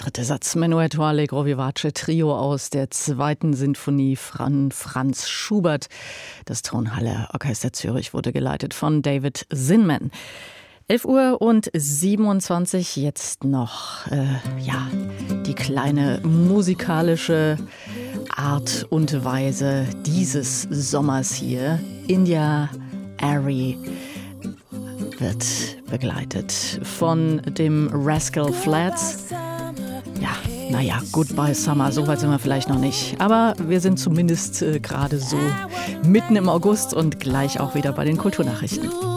dritte Satz, Menuetto Allegro Vivace Trio aus der zweiten Sinfonie von Franz Schubert. Das Tonhalle Orchester Zürich wurde geleitet von David Zinman. 11:27 jetzt noch die kleine musikalische Art und Weise dieses Sommers hier. India Arie wird begleitet von dem Rascal Flatts. Goodbye Summer, so weit sind wir vielleicht noch nicht. Aber wir sind zumindest gerade so mitten im August und gleich auch wieder bei den Kulturnachrichten.